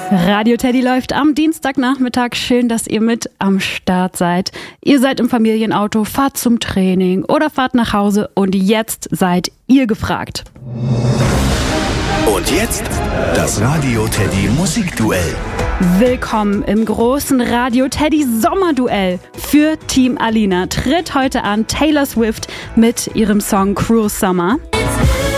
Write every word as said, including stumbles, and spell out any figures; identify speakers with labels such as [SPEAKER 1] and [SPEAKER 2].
[SPEAKER 1] Radio Teddy läuft am Dienstagnachmittag. Schön, dass ihr mit am Start seid. Ihr seid im Familienauto, fahrt zum Training oder fahrt nach Hause und jetzt seid ihr gefragt.
[SPEAKER 2] Und jetzt das Radio Teddy Musikduell.
[SPEAKER 1] Willkommen im großen Radio Teddy Sommerduell. Für Team Alina tritt heute an Taylor Swift mit ihrem Song Cruel Summer.